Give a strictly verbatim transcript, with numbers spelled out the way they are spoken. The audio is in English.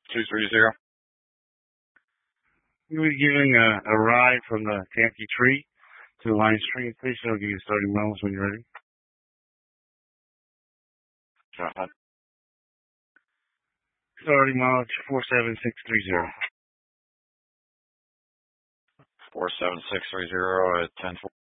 two three zero. You'll be giving a, a ride from the Yankee Tree to the Lion Stream. Please so I'll give you starting moments when you're ready. Go ahead. Starting mileage four seven six three zero. four seven six three zero at ten four.